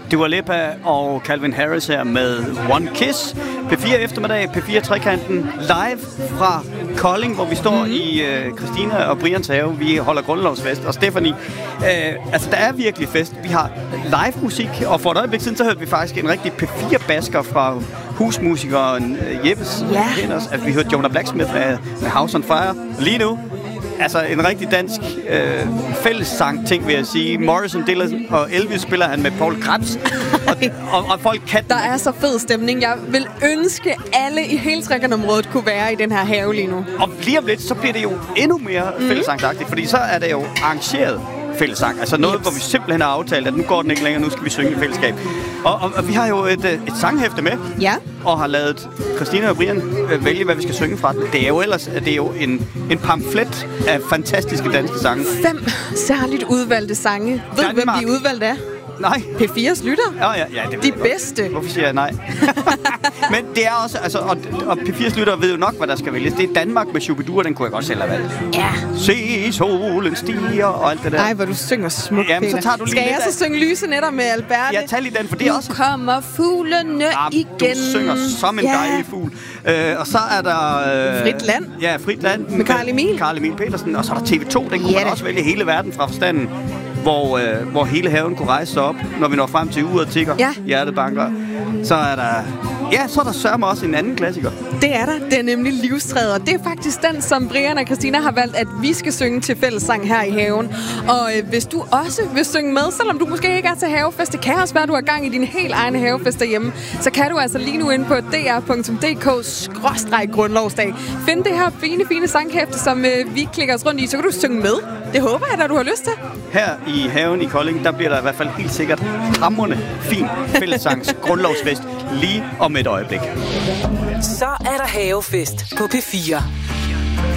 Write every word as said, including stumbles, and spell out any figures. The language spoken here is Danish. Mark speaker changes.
Speaker 1: Dua Lipa og Calvin Harris her med One Kiss. P fire eftermiddag, P fire Trekanten, live fra Kolding, hvor vi står mm-hmm. i uh, Christina og Brians have. Vi holder grundlovsfest. Og Stephanie, uh, altså der er virkelig fest. Vi har live musik, og for et øjeblik siden, så hørte vi faktisk en rigtig P fire-basker fra husmusikeren uh, Jeppes
Speaker 2: ja.
Speaker 1: Kenders, at vi hørte Jonah Blacksmith med, med House on Fire. Lige nu, altså en rigtig dansk øh, fællessang ting, vil jeg sige. Morrison, Dylan og Elvis spiller han med Paul Krebs. Og, og, og folk kan...
Speaker 2: Der er så fed stemning. Jeg vil ønske, alle i hele Trekantområdet kunne være i den her have lige nu.
Speaker 1: Og lige om lidt, så bliver det jo endnu mere mm. fællessangsagtigt, fordi så er det jo arrangeret fællessang. Altså noget, yes. hvor vi simpelthen har aftalt, at nu går den ikke længere, nu skal vi synge i fællesskab. Og, og, og vi har jo et, et sanghæfte med,
Speaker 2: ja.
Speaker 1: og har lavet Christina og Brian øh, vælge, hvad vi skal synge fra den. Det er jo ellers det er jo en, en pamflet af fantastiske danske sange.
Speaker 2: Fem særligt udvalgte sange. Ved du, hvem de er udvalgt af?
Speaker 1: Nej.
Speaker 2: P fires lytter?
Speaker 1: Ja, ja, ja, det
Speaker 2: de bedste.
Speaker 1: Godt. Hvorfor siger jeg nej? Men det er også, altså, og, og P fires lytter ved jo nok, hvad der skal vælges. Det er Danmark med Shubidua, den kunne jeg godt selv have valgt.
Speaker 2: Ja.
Speaker 1: Se solen stiger og alt det der.
Speaker 2: Ej, hvor du synger smukt,
Speaker 1: Jamen, så tager du lige
Speaker 2: skal jeg
Speaker 1: af...
Speaker 2: så synge Lyse Nætter med Alberte?
Speaker 1: Ja, tag lige den, for det er også...
Speaker 2: Nu kommer fuglene ja, igen.
Speaker 1: Du synger som en ja. dejlig fugl. Øh, og så er der... Øh,
Speaker 2: Frit Land.
Speaker 1: Ja, Frit Land.
Speaker 2: Med Carl Emil.
Speaker 1: Carl Emil Petersen. Og så er der T V to, den kunne ja, man også vælge hele verden fra forstanden. Hvor, øh, hvor hele haven kunne rejse sig op, når vi når frem til uret tigger,
Speaker 2: ja.
Speaker 1: hjertet banker. Så er der... Ja, så er der sørme også en anden klassiker.
Speaker 2: Det er der. Det er nemlig Livstræet, og det er faktisk den, som Brian og Christina har valgt, at vi skal synge til fællessang her i haven. Og øh, hvis du også vil synge med, selvom du måske ikke er til havefest, det kan også være, at du har gang i din helt egne havefest derhjemme, så kan du altså lige nu ind på d r punktum d k skråstreg grundlovsdag finde det her fine, fine sanghæfte, som øh, vi klikker os rundt i, så kan du synge med. Det håber jeg, at du har lyst til.
Speaker 1: Her i haven i Kolding, der bliver der i hvert fald helt sikkert hamrende fin fællessangs grundlovsfest lige om et øjeblik.
Speaker 3: Så er der havefest på P fire.